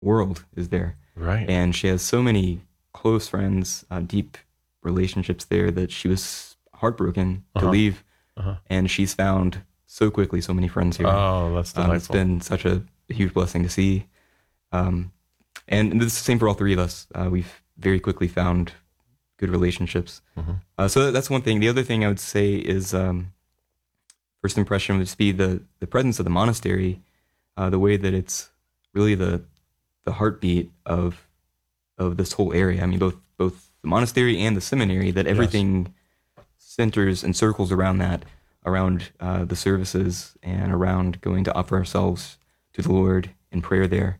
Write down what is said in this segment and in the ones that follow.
world is there. Right. And she has so many close friends, deep relationships there that she was heartbroken to leave. And she's found so quickly so many friends here. Oh, that's delightful. It's been such a huge blessing to see. And this is the same for all three of us. We've very quickly found good relationships. So that's one thing. The other thing I would say is, first impression would just be the presence of the monastery, the way that it's really the heartbeat of this whole area. I mean, both the monastery and the seminary, that everything centers and circles around that, around the services and around going to offer ourselves to the Lord in prayer there.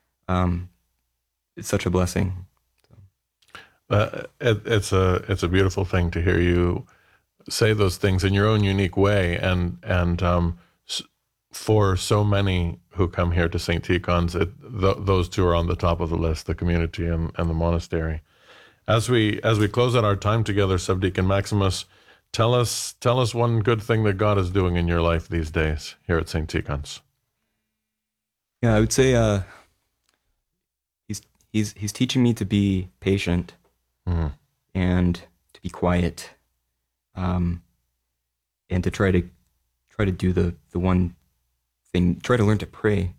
It's such a blessing. It's a beautiful thing to hear you say those things in your own unique way, and for so many who come here to St. Tikhon's, those two are on the top of the list: the community and the monastery. As we close out our time together, Subdeacon Maximus, tell us one good thing that God is doing in your life these days here at St. Tikhon's. Yeah, I would say he's teaching me to be patient and to be quiet, and to try to do the one thing. Try to learn to pray.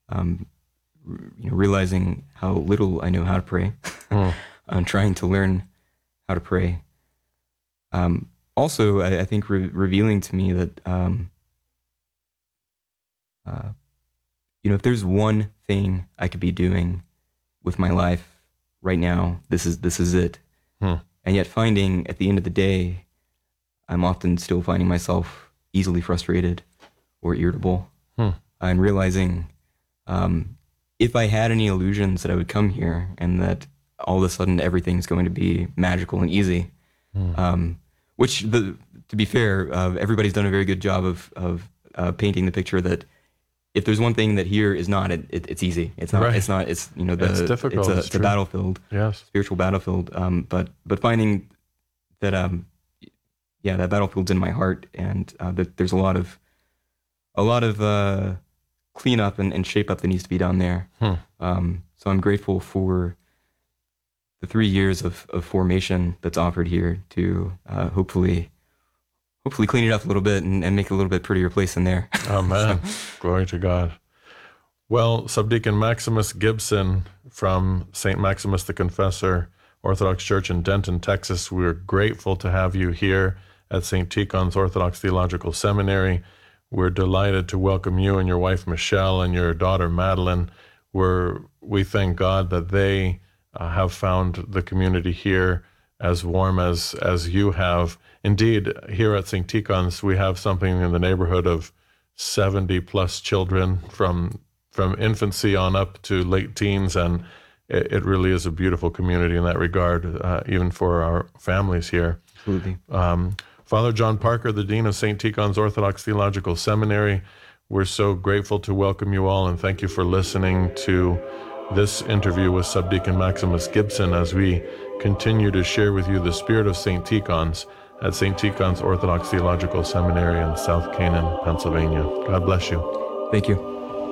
Realizing how little I know how to pray. I'm trying to learn how to pray. Also, I think revealing to me that if there's one thing I could be doing with my life right now, this is it. And yet finding at the end of the day, I'm often still finding myself easily frustrated or irritable. And realizing if I had any illusions that I would come here and that all of a sudden everything's going to be magical and easy, which, to be fair, everybody's done a very good job of painting the picture that if there's one thing that here is not, it's easy. It's not. Right. It's not. It's it's difficult. It's a battlefield. Yes. Spiritual battlefield. But finding that that battlefield's in my heart, and that there's a lot of cleanup and shape up that needs to be done there. So I'm grateful for the 3 years of formation that's offered here to hopefully clean it up a little bit and make it a little bit prettier place in there. Amen. Glory to God. Well, Subdeacon Maximus Gibson from St. Maximus the Confessor Orthodox Church in Denton, Texas, we're grateful to have you here at St. Tikhon's Orthodox Theological Seminary. We're delighted to welcome you and your wife, Michelle, and your daughter, Madeline. We thank God that they have found the community here as warm as you have. Indeed, here at St. Tikhon's, we have something in the neighborhood of 70 plus children from infancy on up to late teens, and it really is a beautiful community in that regard, even for our families here. Absolutely. Father John Parker, the Dean of St. Tikhon's Orthodox Theological Seminary, we're so grateful to welcome you all, and thank you for listening to this interview with Subdeacon Maximus Gibson as we continue to share with you the spirit of St. Tikhon's at St. Tikhon's Orthodox Theological Seminary in South Canaan, Pennsylvania. God bless you. Thank you.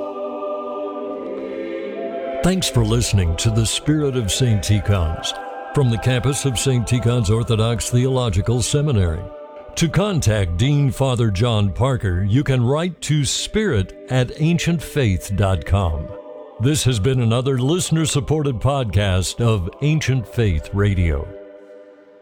Thanks for listening to The Spirit of St. Tikhon's from the campus of St. Tikhon's Orthodox Theological Seminary. To contact Dean Father John Parker, you can write to spirit@ancientfaith.com. This has been another listener-supported podcast of Ancient Faith Radio.